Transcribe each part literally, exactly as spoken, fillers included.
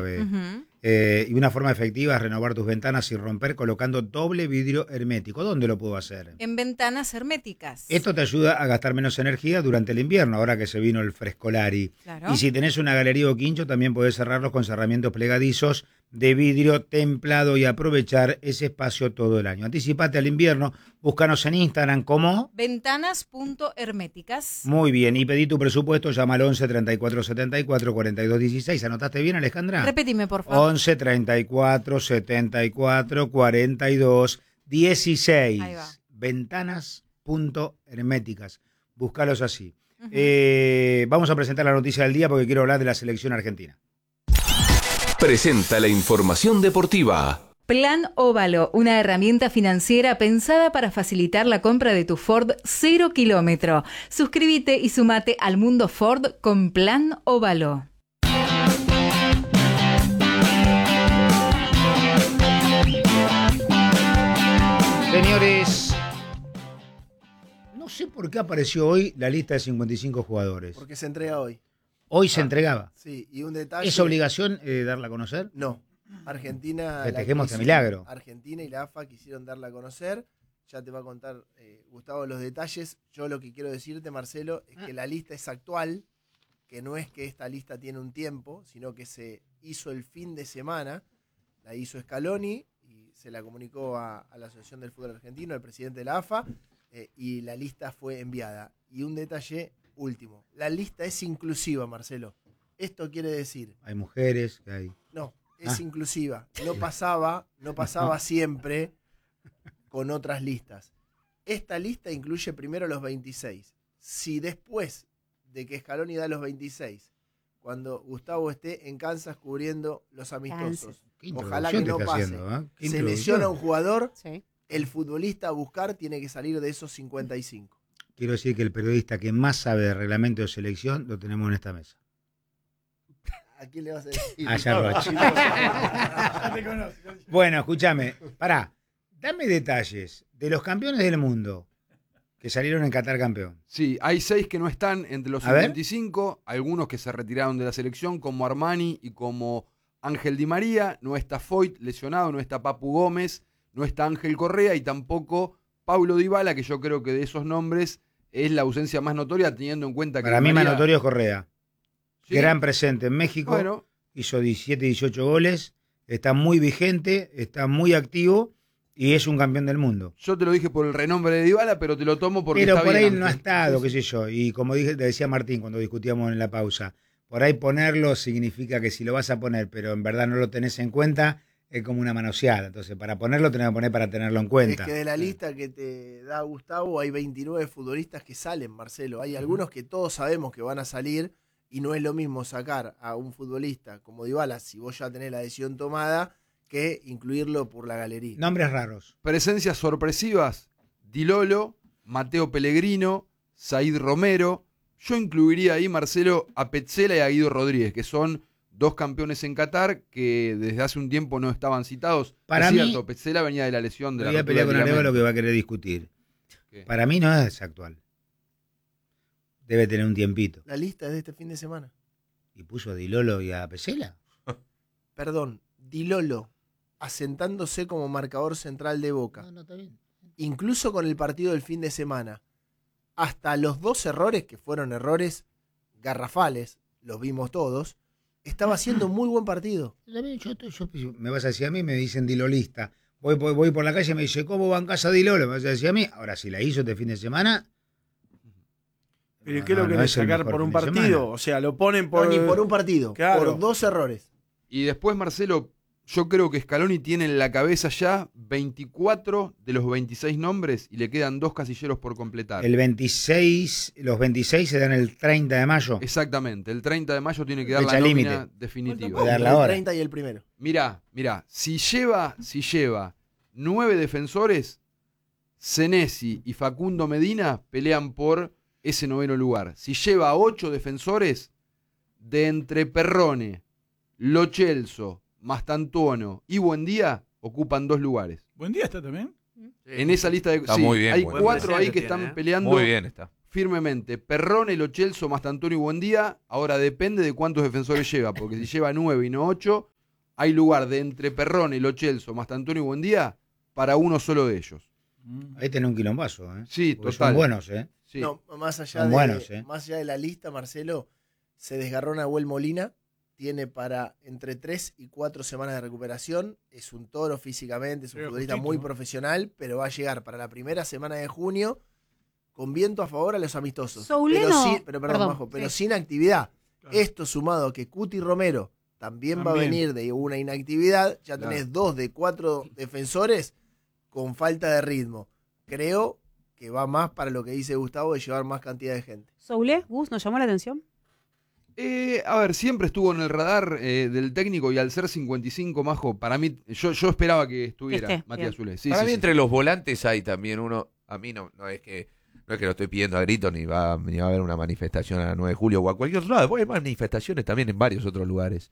sabe. Uh-huh. Eh, y una forma efectiva es renovar tus ventanas sin romper colocando doble vidrio hermético. ¿Dónde lo puedo hacer? En ventanas herméticas. Esto te ayuda a gastar menos energía durante el invierno, ahora que se vino el frescolari. Claro. Y si tenés una galería o quincho, también podés cerrarlos con cerramientos plegadizos de vidrio templado y aprovechar ese espacio todo el año. Anticipate al invierno, búscanos en Instagram como Ventanas punto herméticas. Muy bien, y pedí tu presupuesto, llama al once treinta y cuatro setenta y cuatro cuarenta y dos dieciséis. ¿Anotaste bien, Alejandra? Repetime, por favor. once treinta y cuatro setenta y cuatro cuarenta y dos dieciséis. Ahí va. Ventanas punto herméticas. Búscalos así. Uh-huh. Eh, vamos a presentar la noticia del día porque quiero hablar de la selección argentina. Presenta la información deportiva. Plan Óvalo, una herramienta financiera pensada para facilitar la compra de tu Ford cero kilómetro. Suscríbete y sumate al mundo Ford con Plan Óvalo. Señores, no sé por qué apareció hoy la lista de cincuenta y cinco jugadores. Porque se entrega hoy. Hoy se Ah, entregaba. Sí, y un detalle. ¿Es obligación eh, darla a conocer? No. Argentina. Festejemos la este milagro. Argentina y la A F A quisieron darla a conocer. Ya te va a contar, eh, Gustavo, los detalles. Yo lo que quiero decirte, Marcelo, es que la lista es actual, que no es que esta lista tiene un tiempo, sino que se hizo el fin de semana. La hizo Scaloni y se la comunicó a, a la Asociación del Fútbol Argentino, al presidente de la A F A, eh, y la lista fue enviada. Y un detalle último. La lista es inclusiva, Marcelo. Esto quiere decir... Hay mujeres, que hay... No, es Ah. inclusiva. No pasaba, no pasaba siempre con otras listas. Esta lista incluye primero los veintiséis. Si después de que Scaloni da los veintiséis, cuando Gustavo esté en Kansas cubriendo los amistosos, Qué ojalá que introducción te no está pase, haciendo, ¿eh? Qué se introducción. lesiona un jugador, Sí. el futbolista a buscar tiene que salir de esos cincuenta y cinco. Quiero decir que el periodista que más sabe de reglamento de selección lo tenemos en esta mesa. ¿A quién le vas a decir? A Yarroch. Bueno, escúchame, pará. Dame detalles de los campeones del mundo que salieron en Qatar campeón. Sí, hay seis que no están entre los A ver. cincuenta y cinco, algunos que se retiraron de la selección, como Armani y como Ángel Di María. No está Foyt lesionado, no está Papu Gómez, no está Ángel Correa y tampoco Paulo Dybala, que yo creo que de esos nombres es la ausencia más notoria, teniendo en cuenta que Para Di mí, más María- notorio es Correa. Sí. Gran presente en México, Bueno, hizo diecisiete, dieciocho goles, está muy vigente, está muy activo y es un campeón del mundo. yo te lo dije por el renombre de Dybala, pero te lo tomo porque Pero está por ahí bien, no ha Ángel. estado, Sí, qué sí. sé yo. Y como dije, te decía Martín cuando discutíamos en la pausa, por ahí ponerlo significa que si lo vas a poner, pero en verdad no lo tenés en cuenta, es como una manoseada. Entonces, para ponerlo tenés que poner para tenerlo en cuenta. Es que de la lista que te da Gustavo hay veintinueve futbolistas que salen, Marcelo. Hay algunos que todos sabemos que van a salir y no es lo mismo sacar a un futbolista como Dybala, si vos ya tenés la decisión tomada, que incluirlo por la galería. Nombres raros. Presencias sorpresivas: Di Lolo, Mateo Pellegrino, Said Romero. Yo incluiría ahí, Marcelo, a Petzela y a Guido Rodríguez, que son dos campeones en Qatar que desde hace un tiempo no estaban citados. Para es mí- cierto, Petzela venía de la lesión de la Voy a rotura pelear del con Arevalo ligamento. que va a querer discutir. ¿Qué? Para mí no es actual. Debe tener un tiempito. La lista es de este fin de semana. ¿Y puso a Di Lolo y a Pesela? Perdón, Di Lolo, asentándose como marcador central de Boca. No, no, está bien. Incluso con el partido del fin de semana. Hasta los dos errores, que fueron errores garrafales, los vimos todos, estaba haciendo un muy buen partido. Está bien, yo, yo- yo- me vas a decir a mí, me dicen dilolista. Voy, voy, voy por la calle y me dice, ¿cómo bancás a Di Lolo? Me vas a decir a mí. Ahora, si la hizo este fin de semana... Pero no, ¿qué lo no, no querés es el sacar mejor por un fin de partido? semana. O sea, lo ponen por... No, ni por un partido, Claro. por dos errores. Y después, Marcelo, yo creo que Scaloni tiene en la cabeza ya veinticuatro de los veintiséis nombres y le quedan dos casilleros por completar. El veintiséis, los veintiséis se dan el treinta de mayo. Exactamente, el treinta de mayo tiene que dar Fecha la nómina límite. definitiva. Voy a dar la el hora. treinta y el primero. Mirá, mirá, si lleva, si lleva nueve defensores, Senesi y Facundo Medina pelean por ese noveno lugar. Si lleva ocho defensores, de entre Perrone, Lo Celso, Mastantuono y Buendía ocupan dos lugares. Buen día está también. En esa lista de Está sí, muy bien, hay buen cuatro ahí presente que tiene, están ¿eh? peleando Muy bien está. firmemente. Perrone, Lo Celso, Mastantuono y Buendía. Ahora depende de cuántos defensores lleva, porque si lleva nueve y no ocho, hay lugar de entre Perrone, Lo Celso, más Antonio Buendía para uno solo de ellos. Ahí tenés un quilombazo, ¿eh? Sí, Porque total. Son buenos, ¿eh? Sí. No, más allá, Son de, buenos, ¿eh? más allá de la lista, Marcelo, se desgarró Nahuel Molina, tiene para entre tres y cuatro semanas de recuperación, es un toro físicamente, es un Pero futbolista justito, muy ¿no? profesional, pero va a llegar para la primera semana de junio con viento a favor a los amistosos. Souleno- pero sin, pero, perdón, perdón, Majo, pero sí. sin actividad. Claro. Esto sumado a que Cuti Romero también, va a También. venir de una inactividad, ya tenés Claro. dos de cuatro defensores con falta de ritmo. Creo que va más para lo que dice Gustavo de llevar más cantidad de gente. Soule, Gus, ¿nos llamó la atención? Eh, a ver, siempre estuvo en el radar eh, del técnico y al ser cincuenta y cinco, Majo, para mí, yo, yo esperaba que estuviera Que esté, Matías bien. Zule. Sí, Para sí, mí sí. entre los volantes hay también uno, a mí no, no es que no es que lo estoy pidiendo a gritos ni va, ni va a haber una manifestación a la nueve de julio o a cualquier otro lado, hay manifestaciones también en varios otros lugares.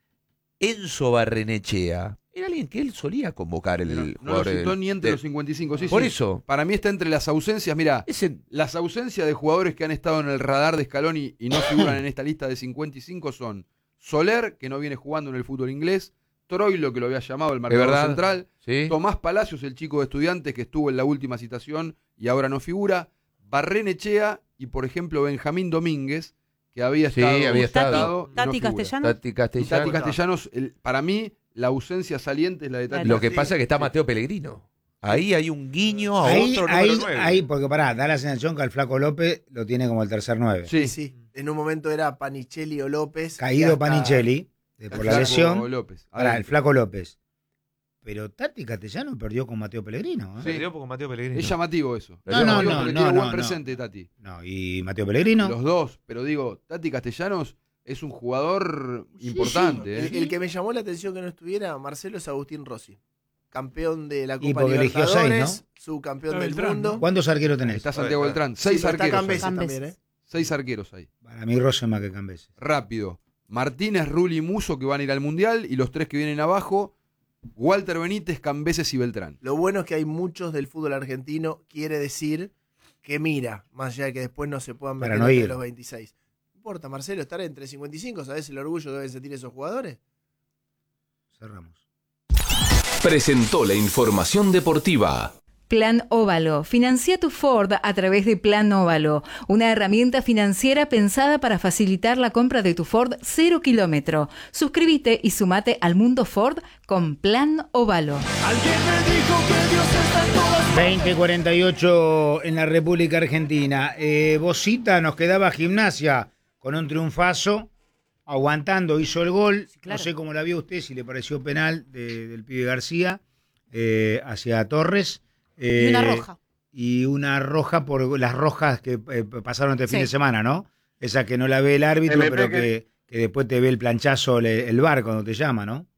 Enzo Barrenechea era alguien que él solía convocar el Pero no lo jugador citó del- ni entre de- los cincuenta y cinco. Sí, Por sí. eso, Para mí está entre las ausencias. Mira, ese, las ausencias de jugadores que han estado en el radar de Scaloni y no figuran en esta lista de cincuenta y cinco son Soler, que no viene jugando en el fútbol inglés, Troilo, que lo había llamado el es marcador verdad, central, ¿sí? Tomás Palacios, el chico de Estudiantes que estuvo en la última citación y ahora no figura, Barrenechea y, por ejemplo, Benjamín Domínguez, que había Sí, estado. había estado. citado y no Tati figura. Castellano. Tati Y Castellano. Tati Castellanos, el- para mí, la ausencia saliente es la de Tati. Lo que Sí, pasa es que está sí. Mateo Pellegrino. Ahí hay un guiño a Ahí, otro ahí, número nueve. ahí, porque pará, da la sensación que al Flaco López lo tiene como el tercer nueve. Sí, Sí, sí. En un momento era Panichelli o López. y Caído hasta- Panichelli, de- el por la Flaco lesión. López. Pará, el Adentro. Flaco López. Pero Tati Castellano perdió con Mateo Pellegrino, ¿eh? Sí. Perdió con Mateo Pellegrino. Es llamativo eso. No, Es no, llamativo no, porque no, tiene no, buen no. presente, Tati. No, y Mateo Pellegrino. Los dos, pero digo, Tati Castellanos es un jugador importante. El, ¿eh? el que me llamó la atención que no estuviera, Marcelo, es Agustín Rossi. Campeón de la Y Copa porque eligió Libertadores, seis, subcampeón Está del Beltrán, mundo. ¿no? ¿Cuántos arqueros tenés? Está Santiago Sí, Beltrán. Sí, Seis pero está arqueros. Cambeses Hay. también, ¿eh? Seis arqueros ahí. Para mí Rose más que Cambeses. Rápido. Martínez, Rulli y Muso que van a ir al Mundial y los tres que vienen abajo, Walter Benítez, Cambeses y Beltrán. Lo bueno es que hay muchos del fútbol argentino, quiere decir que mira, más allá de que después no se puedan Para meter no entre ir. los veintiséis. No importa, Marcelo, estar entre cincuenta y cinco, ¿sabes el orgullo que deben sentir esos jugadores? Cerramos. Presentó la información deportiva. Plan Óvalo. Financia tu Ford a través de Plan Óvalo, una herramienta financiera pensada para facilitar la compra de tu Ford cero kilómetro. Suscríbete y sumate al mundo Ford con Plan Óvalo. veinte cuarenta y ocho en la República Argentina. Eh, Bosita nos quedaba Gimnasia con un triunfazo, aguantando, hizo el gol. Sí, claro. No sé cómo la vio usted, si le pareció penal de- del pibe García eh, hacia Torres. Eh, Y una roja. Y una roja por las rojas que eh, pasaron este fin Sí. de semana, ¿no? Esa que no la ve el árbitro, M P pero que- que, que después te ve el planchazo, le- el bar cuando te llama, ¿no?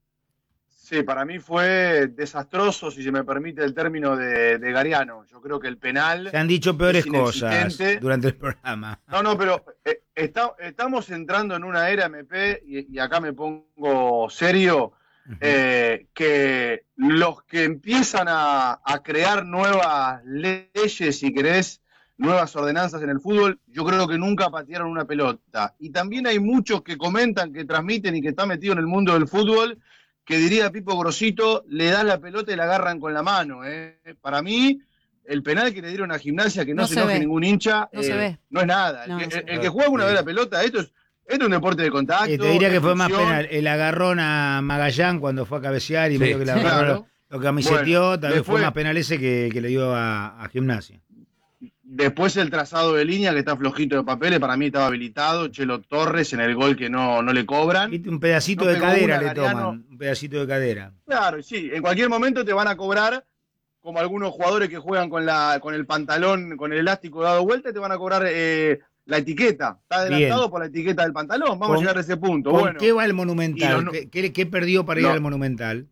Sí, para mí fue desastroso, si se me permite el término de, de Gariano. Yo creo que el penal... Se han dicho peores Es cosas inexistente. durante el programa. No, no, pero eh, está- estamos entrando en una era M P, y, y acá me pongo serio, eh, que los que empiezan a, a crear nuevas leyes, si querés, nuevas ordenanzas en el fútbol, yo creo que nunca patearon una pelota. Y también hay muchos que comentan, que transmiten y que están metidos en el mundo del fútbol, que diría Pipo Grosito, le dan la pelota y la agarran con la mano. ¿eh? Para mí, el penal que le dieron a Gimnasia, que no, No se se enoje ve. ningún hincha, No se eh, ve. no es nada. No, el, no que, se el- ve. el que juega una vez la pelota, esto es, esto es un deporte de contacto. Eh, te diría que fue más expulsión. penal el agarrón a Magallán cuando fue a cabecear y Sí, medio que la sí, agarró, claro. lo que camiseteó, Bueno, tal vez fue después- más penal ese que, que le dio a, a Gimnasia. Después el trazado de línea, que está flojito de papeles, para mí estaba habilitado. Chelo Torres en el gol que no, no le cobran. Viste, un pedacito No de pegó cadera una, le Gariano. toman, un pedacito de cadera. Claro, sí, en cualquier momento te van a cobrar, como algunos jugadores que juegan con la con el pantalón, con el elástico dado vuelta, te van a cobrar eh, la etiqueta. Está adelantado Bien. por la etiqueta del pantalón. Vamos ¿Con- a llegar a ese punto. ¿Con Bueno, qué va el y Monumental? los- ¿Qué, qué- qué perdió para ir No. al Monumental?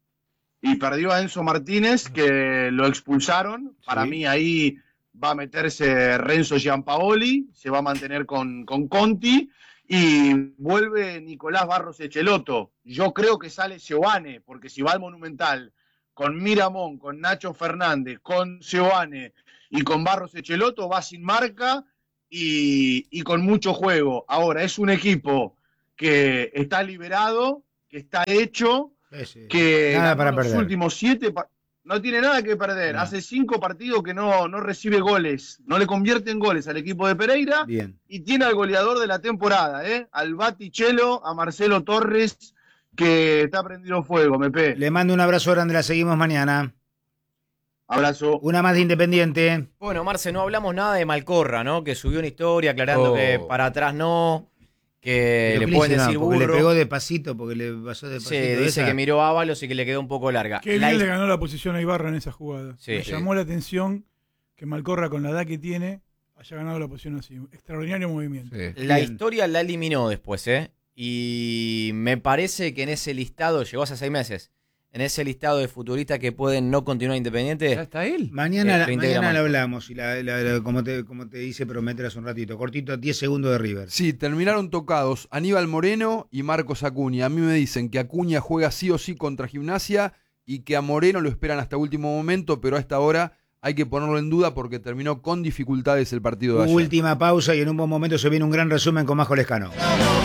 y perdió a Enzo Martínez, que lo expulsaron. Para Sí. mí ahí va a meterse Renzo Giampaoli, se va a mantener con, con Conti, y vuelve Nicolás Barros Echelotto. Yo creo que sale Seoane, porque si va al Monumental con Miramón, con Nacho Fernández, con Seoane y con Barros Echelotto, va sin marca y, y con mucho juego. Ahora, es un equipo que está liberado, que está hecho, Sí, sí. que Nada ganó para los perder. últimos siete, pa- no tiene nada que perder. No. Hace cinco partidos que no, no recibe goles, no le convierte en goles al equipo de Pereira Bien. y tiene al goleador de la temporada, ¿eh? Al Batichelo, a Marcelo Torres, que está prendido fuego, M P. Le mando un abrazo grande, la seguimos mañana. Abrazo. Una más de Independiente. Bueno, Marce, no hablamos nada de Malcorra, ¿no? Que subió una historia aclarando Oh. que para atrás no, que Pero le ¿qué pueden hicieron? decir Porque burro. le pegó despacito, porque le pasó Sí, despacito. dice esa. que miró a Ábalos y que le quedó un poco larga. Qué La bien his- le ganó la posición a Ibarra en esa jugada. Sí. Me Sí. llamó la atención que Malcorra, con la edad que tiene, haya ganado la posición así. Extraordinario movimiento. Sí. La Bien. historia la eliminó después, ¿eh? Y me parece que en ese listado, llegó hace seis meses, en ese listado de futuristas que pueden no continuar Independiente, ¿Ya está él? Mañana, Eh, la- lo integra mañana mal. lo hablamos, y la, la- la- como, te, como te hice prometer hace un ratito. Cortito, diez segundos de River. Sí, terminaron tocados Aníbal Moreno y Marcos Acuña. A mí me dicen que Acuña juega sí o sí contra Gimnasia y que a Moreno lo esperan hasta último momento, pero a esta hora hay que ponerlo en duda porque terminó con dificultades el partido de ayer. Última pausa y en un buen momento se viene un gran resumen con Majo Lescano.